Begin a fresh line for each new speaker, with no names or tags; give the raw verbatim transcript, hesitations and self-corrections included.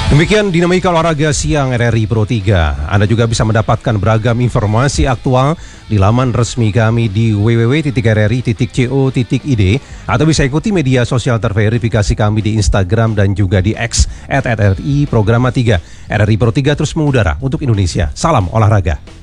Demikian dinamika olahraga siang R R I Pro tiga. Anda juga bisa mendapatkan beragam informasi aktual di laman resmi kami di w w w titik r r i titik co titik i d atau bisa ikuti media sosial terverifikasi kami di Instagram dan juga di X at r r i programa tiga. R R I Pro tiga terus mengudara untuk Indonesia. Salam olahraga.